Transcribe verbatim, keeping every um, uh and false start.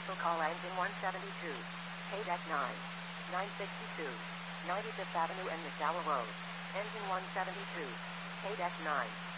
Special call engine one seventy-two. K deck nine. nine sixty-two. ninety-fifth Avenue and Nassau Road. Engine one seventy-two. K deck nine.